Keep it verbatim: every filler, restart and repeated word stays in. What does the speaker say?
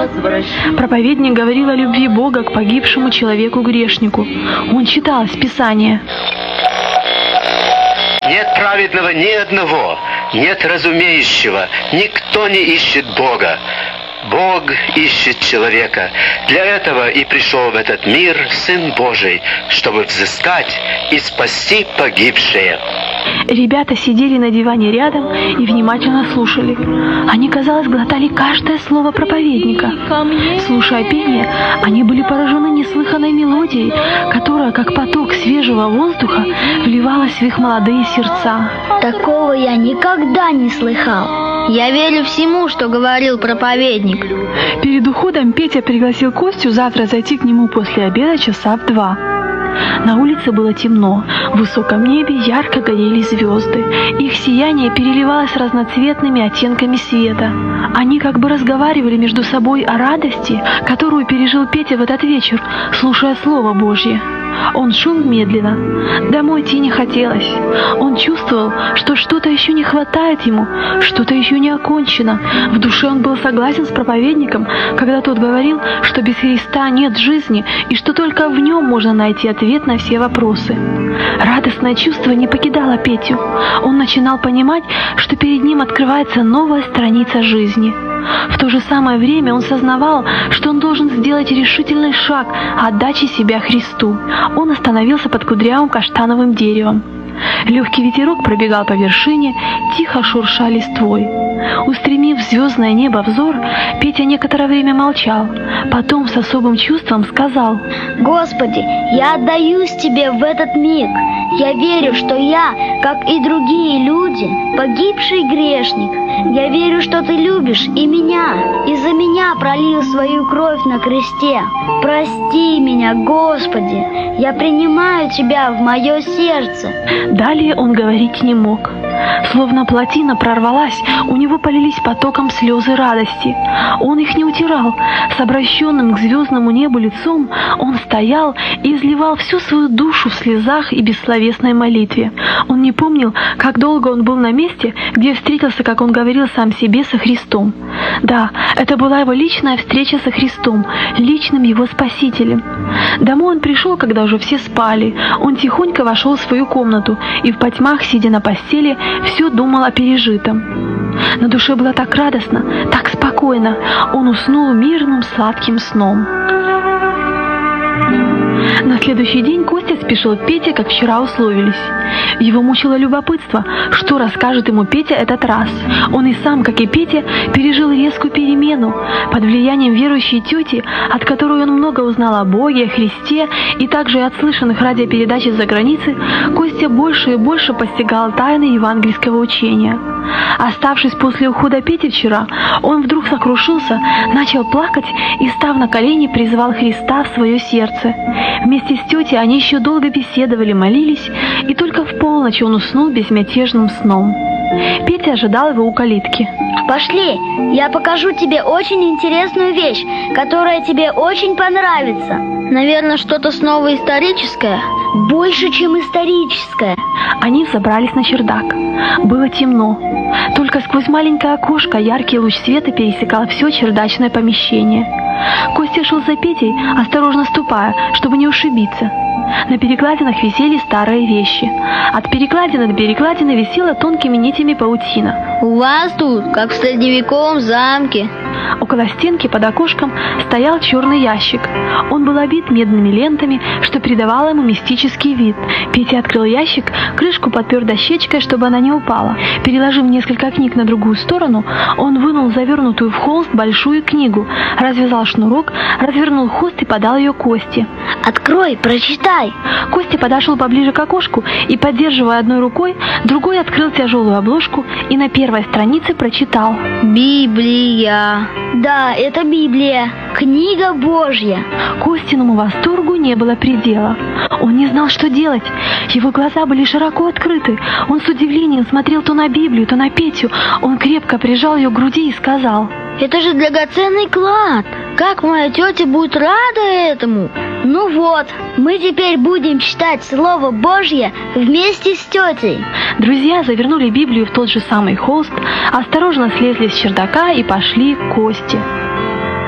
возвращу. Проповедник говорил о любви Бога к погибшему человеку-грешнику. Он читал из Писания. Нет праведного ни одного, нет разумеющего, никто не ищет Бога. Бог ищет человека. Для этого и пришел в этот мир Сын Божий, чтобы взыскать и спасти погибшие. Ребята сидели на диване рядом и внимательно слушали. Они, казалось, глотали каждое слово проповедника. Слушая пение, они были поражены неслыханной мелодией, которая, как поток свежего воздуха, вливалась в их молодые сердца. Такого я никогда не слыхал. Я верю всему, что говорил проповедник. Перед уходом Петя пригласил Костю завтра зайти к нему после обеда часа в два. На улице было темно, в высоком небе ярко горели звезды. Их сияние переливалось разноцветными оттенками света. Они как бы разговаривали между собой о радости, которую пережил Петя в этот вечер, слушая Слово Божье. Он шел медленно. Домой идти не хотелось. Он чувствовал, что что-то еще не хватает ему, что-то еще не окончено. В душе он был согласен с проповедником, когда тот говорил, что без Христа нет жизни и что только в нем можно найти ответ на все вопросы. Радостное чувство не покидало Петю. Он начинал понимать, что перед ним открывается новая страница жизни. В то же самое время он сознавал, что он должен сделать решительный шаг отдачи себя Христу. Он остановился под кудрявым каштановым деревом. Легкий ветерок пробегал по вершине, тихо шурша листвой. Устремив в звездное небо взор, Петя некоторое время молчал. Потом с особым чувством сказал: «Господи, я отдаюсь Тебе в этот миг. Я верю, что я, как и другие люди, погибший грешник. Я верю, что Ты любишь и меня, и за меня пролил свою кровь на кресте. Прости меня, Господи, я принимаю Тебя в мое сердце». Далее он говорить не мог. Словно плотина прорвалась, у него полились потоком слезы радости. Он их не утирал. С обращенным к звездному небу лицом он стоял и изливал всю свою душу в слезах и бессловесной молитве. Он не помнил, как долго он был на месте, где встретился, как он говорил сам себе, со Христом. Да, это была его личная встреча со Христом, личным его Спасителем. Домой он пришел, когда уже все спали. Он тихонько вошел в свою комнату и в потьмах, сидя на постели, все думал о пережитом. На душе было так радостно, так спокойно. Он уснул мирным сладким сном. На следующий день Костя спешил к Пете, как вчера условились. Его мучило любопытство, что расскажет ему Петя этот раз. Он и сам, как и Петя, пережил резкую перемену. Под влиянием верующей тети, от которой он много узнал о Боге, о Христе и также и от слышанных радиопередач из-за границы, Костя больше и больше постигал тайны евангельского учения. Оставшись после ухода Пети вчера, он вдруг сокрушился, начал плакать и, став на колени, призывал Христа в свое сердце. Вместе с тетей они еще долго беседовали, молились, и только в полночь он уснул безмятежным сном. Петя ожидал его у калитки. «Пошли, я покажу тебе очень интересную вещь, которая тебе очень понравится. Наверное, что-то снова историческое, больше, чем историческое». Они взобрались на чердак. Было темно. Только сквозь маленькое окошко яркий луч света пересекал все чердачное помещение. Костя шел за Петей, осторожно ступая, чтобы не ушибиться. На перекладинах висели старые вещи. От перекладины до перекладины висела тонкими нитями паутина. «У вас тут, как в средневековом замке». Около стенки под окошком стоял черный ящик. Он был обит медными лентами, что придавало ему мистический вид. Петя открыл ящик, крышку подпер дощечкой, чтобы она не упала. Переложив несколько книг на другую сторону, он вынул завернутую в холст большую книгу, развязал шнурок, развернул холст и подал ее Косте. «Открой, прочитай!» Костя подошел поближе к окошку и, поддерживая одной рукой, другой открыл тяжелую обложку и на первой странице прочитал: «Библия». «Да, это Библия, книга Божья». Костиному восторгу не было предела. Он не знал, что делать. Его глаза были широко открыты. Он с удивлением смотрел то на Библию, то на Петю. Он крепко прижал ее к груди и сказал: «Это же драгоценный клад! Как моя тетя будет рада этому!» «Ну вот, мы теперь будем читать Слово Божье вместе с тетей». Друзья завернули Библию в тот же самый холст, осторожно слезли с чердака и пошли к Косте.